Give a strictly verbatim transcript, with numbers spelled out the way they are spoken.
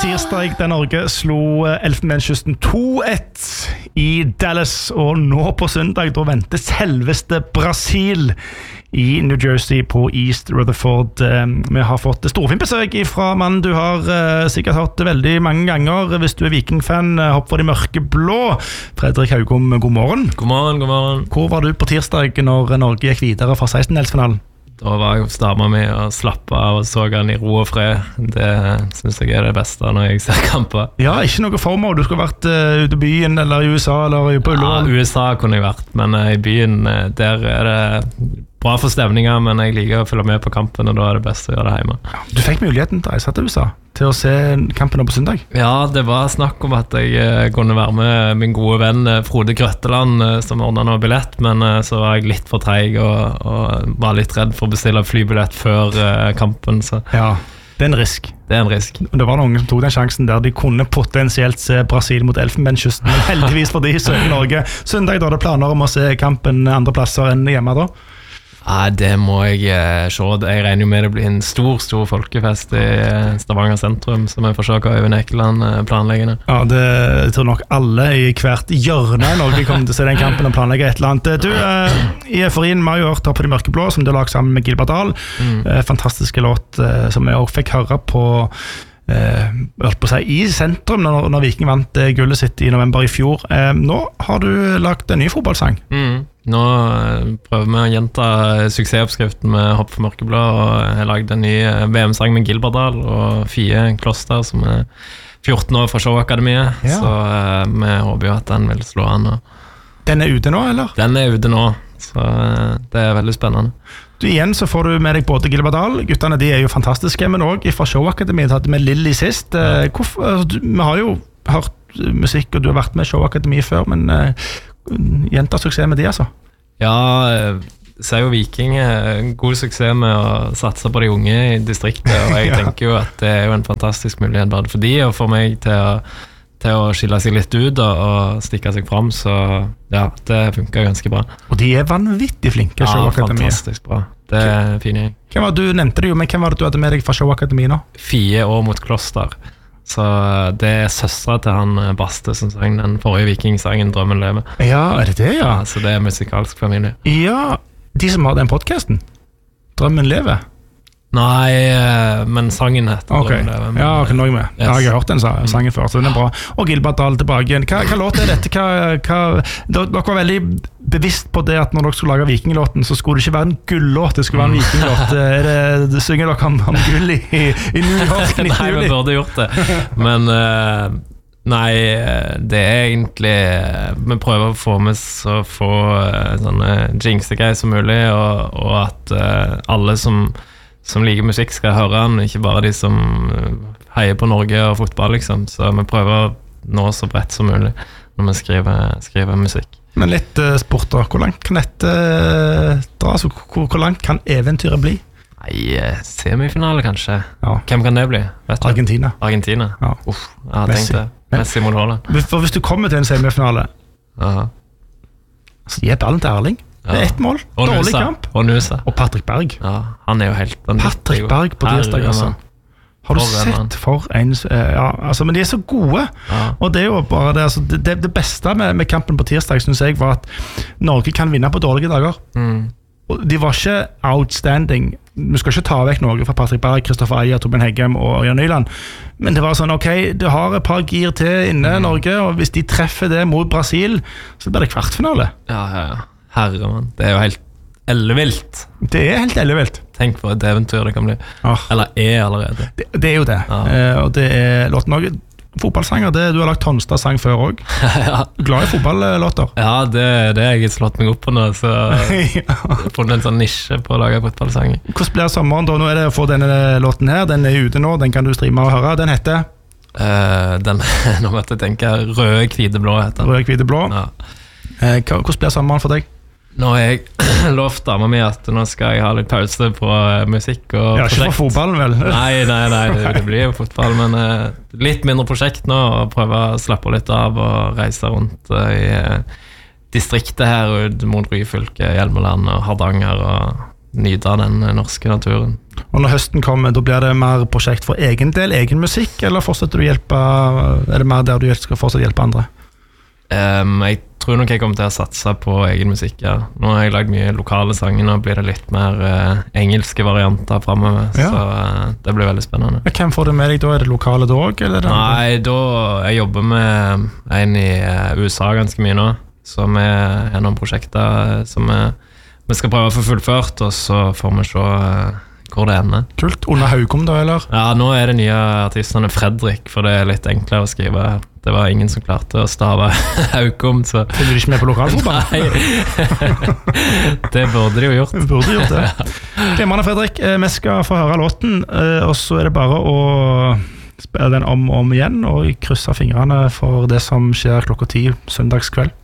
tirsdag der Norge slo Elfenbenskysten to ett i Dallas, og nå på søndag da venter selveste Brasil i New Jersey på East Rutherford. Vi har fått storfint besøk fra mannen du har sikkert hørt veldig mange ganger hvis du er Viking-fan. Hopp for de mørke blå. Fredrik Haugom, god morgen. God morgen, god morgen. Hvor var du på tirsdag når Norge gikk videre fra sekstendelsfinalen? Da var jeg hos dama mi og slappet av og så han i ro og fred. Det synes jeg er det beste når jeg ser kamper. Ja, ikke noe formål. Du skulle vært uh, ute i byen eller i U S A eller på Ullevål. Ja, U S A kunne jeg vært, men uh, i byen der er det bra for stemninger, men jeg liker å følge med på kampen, og da er det best å gjøre det hjemme. Du fikk muligheten til å reise til U S A til å se kampen på søndag? Ja, det var snakk om at jeg uh, kunne være med min gode venn uh, Frode Grøtteland, uh, som ordnet noe billett, men uh, så var jeg litt for treig og, og var litt redd for å bestille flybillett før uh, kampen. Så. Ja, det er en risk. Det er en risk. Det var noen som tok den sjansen der de kunne potensielt se Brasil mot Elfenbenskysten, men heldigvis for de søker Norge. Søndag da er det planer om å se kampen andre plasser enn hjemme da? Ja, det må jeg eh, se. Jeg regner jo med det blir en stor, stor folkefest i eh, Stavanger sentrum, som jeg får se hva Øyvind Ekeland eh, planlegger. Ja, det jeg tror nok alle i hvert hjørne i Norge kommer til å se den kampen og planlegge et eller annet. Du, eh, i Euforien, vi har jo hørt på De Mørke Blå, som du har lagt sammen med Gilbert Dahl. Mm. Eh, fantastiske låt eh, som jeg også fikk høre på Eh, på seg, i sentrum når, når Viking vant eh, gullet sitt i november i fjor. Eh, nå har du lagt en ny fotballsang. Mm. Nå eh, prøver vi å gjenta suksessoppskriften med Hopp for mørkeblå, og jeg har lagt en ny V M-sang med Gilbert Dahl og Fie Kloster, som er fjorten år fra Showakademiet. Ja. Så eh, vi håper jo at den vil slå an. Og... Den er ute nå, eller? Den er ute nå, så eh, det er veldig spennende. Du, igjen så får du med deg både Gilbert Dahl, guttene de er jo fantastiske, men også fra Showakademiet, hadde med Lilly sist. Ja. Hvorfor, altså, du, vi har jo hørt musikk, og du har vært med Showakademiet før, men uh, gjenta suksess med de, altså? Ja, så er jo Viking god suksess med å satse på de unge i distriktet, og jeg ja. tenker jo at det er jo en fantastisk mulighet både for de og for meg til å til å skille seg litt ut og, og stikke seg frem, så ja, det funker ganske bra. Og de er vanvittig flinke, ja, fantastisk bra. Det er fine. Hvem var, du nevnte det jo, men hvem var det du hadde med deg fra Showakademiet nå? Fie år mot Kloster. Så det er søstre til han Baste som sang den forrige Vikingsangen Drømmen lever. Ja, er det det, ja? Ja, så det er musikalsk familie. Ja, de som har den podcasten Drømmen lever. Nei, men sangen heter okay. Drømmen lever. Ja, ok, nå er jeg med. Yes. Ja, jeg har hørt den sangen før, så den er bra. Og Gilbert Dahl tilbake igjen. Hva, hva låt er dette? Hva, hva, dere var veldig bevisst på det at når dere skulle lage Vikinglåten, så skulle det ikke være en gullåt, det skulle være en Vikinglåt. Er det, det synger dere om, om gull i, i New York nitten juli? Nei, vi burde gjort det. Men uh, nei, det er egentlig vi prøver å få med så få uh, sånne jinxegreier som mulig, og, og at uh, alle som som liker musikk skal høre den, ikke bare de som heier på Norge og fotball, liksom. Så vi prøver å nå så bredt som mulig når vi skriver, skriver musikk. Men litt uh, sport da, hvor langt kan dette uh, dra? Altså, hvor, hvor langt kan eventyret bli? Nei, semifinale kanskje. Ja. Hvem kan det bli? Vet du? Argentina. Argentina? Ja. Uff, jeg har tenkt det. Messi mot Haaland. For hvis du kommer til en semifinale, Aha. så gi ballen til Erling. Det er ett mål, og dårlig Nusa. kamp. Og Nusa. Og Patrick Berg. Ja, han er jo helt... Patrick Berg på tirsdag, altså. Har du for sett for en... Ja, altså, men de er så gode. Ja. Og det er jo bare det, altså, det, det beste med, med kampen på tirsdag, synes jeg, var at Norge kan vinne på dårlige dager. Mm. Og de var ikke outstanding. Vi skal ikke ta vekk noe fra Patrick Berg, Kristoffer Eier, Torbjørn Heggem og Jan Nyland. Men det var sånn, ok, det har et par gir til inne mm. Norge, og hvis de treffer det mot Brasil, så blir det kvartfinale. Ja, ja, ja. Herre, man. Det er jo helt ellevilt. Det er helt ellevilt. Tenk på et eventyr det kan bli. Ah. Eller er allerede. Det, det er jo det. Ja. Eh, og det er låten også. Fotballsanger, det, du har lagt Tonstad-sang før også. Ja. Glad i fotballåter. Ja, det er det jeg har slått meg opp på nå. Så jeg har funnet en sånn nisje på å lage fotballsanger. Hvordan blir sommeren da? Nå er det å få denne låten her. Den er ute nå, den kan du streame og høre. Den heter? Uh, den, nå vet jeg tenke Røde, hvite, blå heter den. Røde, hvite, blå. Ja. Eh, hvordan blir sommeren for deg? Nå har jeg lovt dama mi at nå skal jeg ha litt pause på uh, musikk og ja, prosjekt. Ikke for fotballen vel? Nei, nei, nei, det, det blir jo fotball, men uh, litt mindre prosjekt nå, og prøve å slappe litt av og reise rundt uh, i uh, distriktet her ut mot Ryfylke, Hjelmeland og Hardanger, og nyte den norske naturen. Og når høsten kommer, da blir det mer prosjekt for egen del, egen musikk, eller fortsetter du å hjelpe, er det mer der du skal fortsette å hjelpe andre? Um, jeg tror nok jeg kommer til å satse på egen musikk, ja. Nå har jeg lagd mye lokale sanger, nå blir det litt mer uh, engelske varianter fremover, ja. Så uh, det blir veldig spennende. Hvem får du med deg da? Er det lokale da også? Eller det Nei, da jeg jobber med en i uh, U S A ganske mye nå, som er en av prosjekter som er, vi skal prøve å få fullført, og så får vi se uh, hvor det ender. Kult. Under Haugom da, eller? Ja, nå er det nye artistene Fredrik, for det er litt enklere å skrive. Det var ingen som klarte å stave Haugom, så... Så du er ikke med på lokalfotball? Nei. Det burde de jo gjort. Burde gjort det. Glimrende, Fredrik. Vi skal få høre låten, og så er det bare å spille den om og om igjen, og krysse fingrene for det som skjer klokka ti søndagskveld.